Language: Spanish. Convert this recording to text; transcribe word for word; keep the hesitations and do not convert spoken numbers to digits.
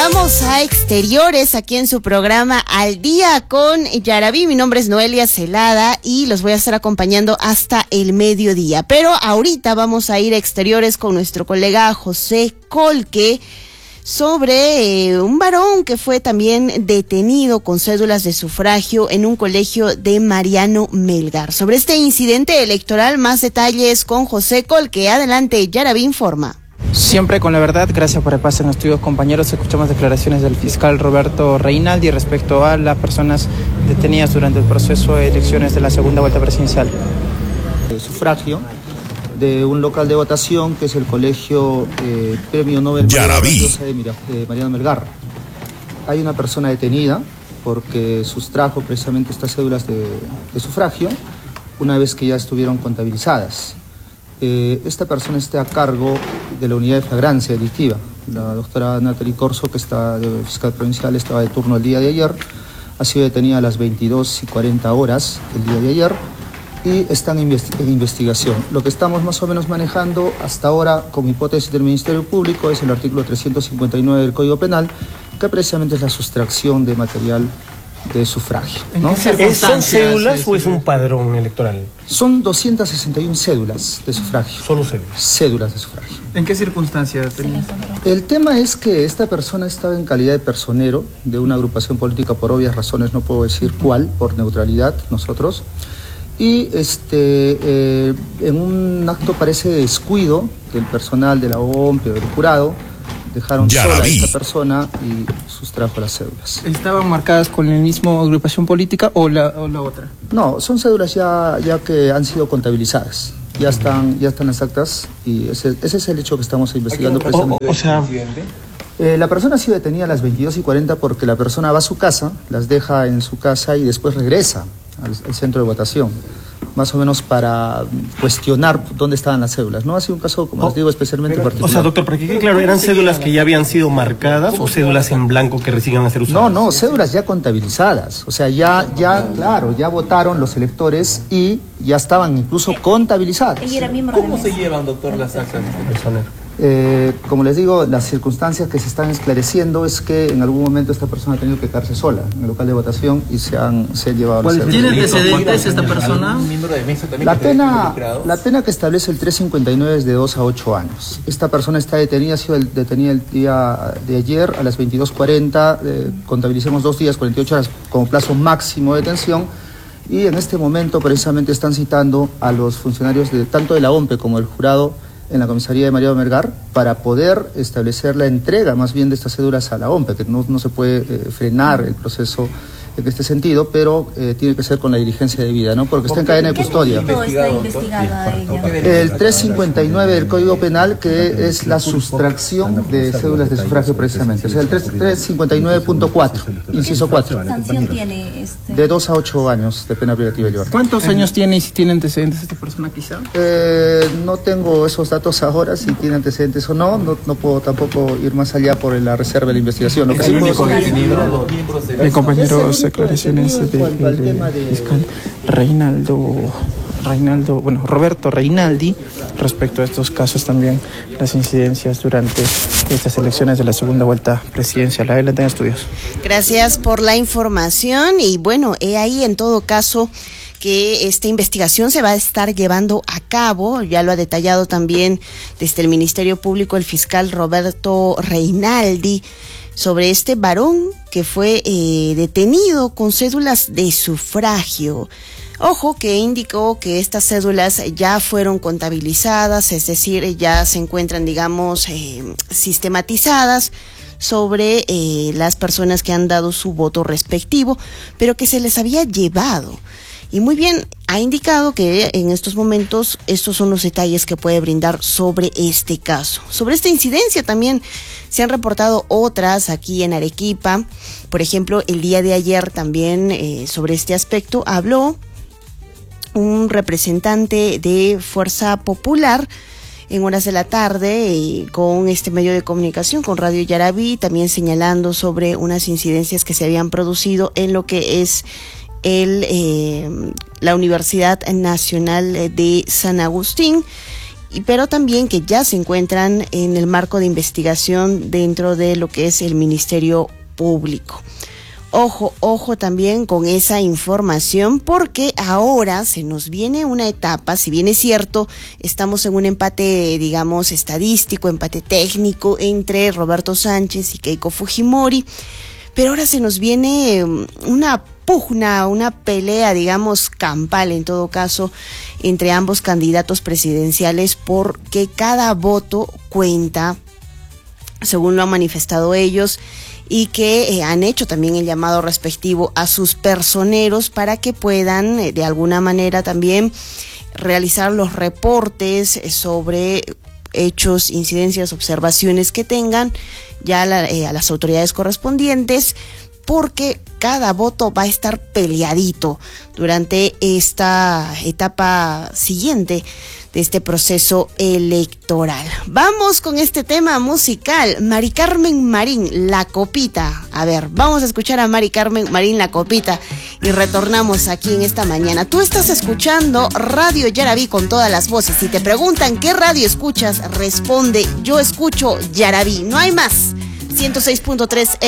Vamos a exteriores aquí en su programa Al Día con Yaraví. Mi nombre es Noelia Celada y los voy a estar acompañando hasta el mediodía. Pero ahorita vamos a ir a exteriores con nuestro colega José Colque sobre eh, un varón que fue también detenido con cédulas de sufragio en un colegio de Mariano Melgar. Sobre este incidente electoral, más detalles con José Colque. Adelante, Yaraví informa. Siempre con la verdad, gracias por el pase en los estudios, compañeros. Escuchamos declaraciones del fiscal Roberto Reinaldi respecto a las personas detenidas durante el proceso de elecciones de la segunda vuelta presidencial. El sufragio de un local de votación que es el colegio eh, Premio Nobel Yaraví de Mariano Melgar. Hay una persona detenida porque sustrajo precisamente estas cédulas de, de sufragio una vez que ya estuvieron contabilizadas. Eh, esta persona está a cargo de la unidad de flagrancia delictiva. La doctora Natalie Corso, que está de fiscal provincial, estaba de turno el día de ayer, ha sido detenida a las veintidós y cuarenta horas el día de ayer y están en investigación. Lo que estamos más o menos manejando hasta ahora como hipótesis del Ministerio Público es el artículo trescientos cincuenta y nueve del Código Penal, que precisamente es la sustracción de material de sufragio, ¿no? ¿Son cédulas o es un padrón electoral? Son doscientas sesenta y una cédulas de sufragio. Solo cédulas. Cédulas de sufragio. ¿En qué circunstancias tenía? El tema es que esta persona estaba en calidad de personero de una agrupación política, por obvias razones, no puedo decir cuál, por neutralidad nosotros, y este, eh, en un acto parece de descuido del personal de la O M P o del jurado, dejaron sola a esta persona y sustrajo las cédulas. ¿Estaban marcadas con la misma agrupación política o la, o la otra? No, son cédulas ya, ya que han sido contabilizadas. Ya están, ya están las actas y ese, ese es el hecho que estamos investigando. O, o, o sea, eh, la persona ha sido detenida a las veintidós y cuarenta porque la persona va a su casa, las deja en su casa y después regresa al, al centro de votación, más o menos para cuestionar dónde estaban las cédulas, ¿no? Ha sido un caso, como oh, les digo, especialmente pero, particular. O sea, doctor, para que quede claro, ¿eran cédulas que ya habían sido marcadas o cédulas en blanco que recién van a ser usadas? No, no, cédulas ya contabilizadas. O sea, ya, ya, claro, ya votaron los electores y ya estaban incluso contabilizadas. ¿Cómo se llevan, doctor, las actas de este personero? Eh, como les digo, las circunstancias que se están esclareciendo es que en algún momento esta persona ha tenido que quedarse sola en el local de votación y se han, se han llevado las cédulas. ¿Tiene antecedentes esta persona? La pena, la pena que establece el trescientos cincuenta y nueve es de dos a ocho años. Esta persona está detenida, ha sido detenida el día de ayer a las veintidós cuarenta, eh, contabilicemos dos días, cuarenta y ocho horas como plazo máximo de detención. Y en este momento precisamente están citando a los funcionarios de tanto de la O M P E como del jurado en la comisaría de Mariano Melgar para poder establecer la entrega más bien de estas cédulas a la O M P E, que no, no se puede eh, frenar el proceso en este sentido, pero eh, tiene que ser con la diligencia debida, ¿no? Porque está en cadena de custodia. Está investigada ella? El trescientos cincuenta y nueve del Código Penal, que es la sustracción de cédulas de sufragio precisamente. O sea, el trescientos cincuenta y nueve punto cuatro, inciso cuatro. ¿Qué sanción tiene este? De dos a ocho años de pena privativa de libertad. ¿Cuántos años tiene y si tiene antecedentes esta persona quizá? Eh, no tengo esos datos ahora, si tiene antecedentes o no. No, no puedo tampoco ir más allá por la reserva de la investigación. Lo que sí puedo el compañero declaraciones del fiscal Reinaldo, Reinaldo, bueno, Roberto Reinaldi respecto a estos casos también, las incidencias durante estas elecciones de la segunda vuelta presidencial. Adelante en estudios. Gracias por la información y bueno, he ahí en todo caso que esta investigación se va a estar llevando a cabo, ya lo ha detallado también desde el Ministerio Público el fiscal Roberto Reinaldi, sobre este varón que fue eh, detenido con cédulas de sufragio. Ojo que indicó que estas cédulas ya fueron contabilizadas, es decir, ya se encuentran, digamos, eh, sistematizadas sobre eh, las personas que han dado su voto respectivo, pero que se les había llevado. Y muy bien, ha indicado que en estos momentos estos son los detalles que puede brindar sobre este caso. Sobre esta incidencia también se han reportado otras aquí en Arequipa. Por ejemplo, el día de ayer también eh, sobre este aspecto habló un representante de Fuerza Popular en horas de la tarde eh, con este medio de comunicación, con Radio Yaraví, también señalando sobre unas incidencias que se habían producido en lo que es el, eh, la Universidad Nacional de San Agustín. y, pero también que ya se encuentran en el marco de investigación dentro de lo que es el Ministerio Público. Ojo, ojo también con esa información, porque ahora se nos viene una etapa, si bien es cierto, estamos en un empate, digamos, estadístico, empate técnico entre Roberto Sánchez y Keiko Fujimori, pero ahora se nos viene una pugna, una pelea, digamos, campal en todo caso, entre ambos candidatos presidenciales, porque cada voto cuenta, según lo han manifestado ellos, y que eh, han hecho también el llamado respectivo a sus personeros para que puedan eh, de alguna manera también realizar los reportes eh, sobre hechos, incidencias, observaciones que tengan ya la, eh, a las autoridades correspondientes, porque cada voto va a estar peleadito durante esta etapa siguiente de este proceso electoral. Vamos con este tema musical. Mari Carmen Marín, La Copita. A ver, vamos a escuchar a Mari Carmen Marín, La Copita, y retornamos aquí en esta mañana. Tú estás escuchando Radio Yarabí con todas las voces. Si te preguntan qué radio escuchas, responde: yo escucho Yarabí. No hay más. ciento seis punto tres